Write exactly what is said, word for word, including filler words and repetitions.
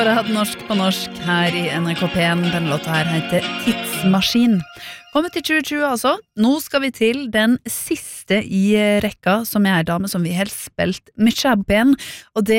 Bare hatt norsk på norsk her i N R K P en. Den låta her heter Tidsmaskin. Kommet til tjue tjue altså. Nå skal vi til den siste i rekka, som er dame som vi helst spilt mye her på P en, og det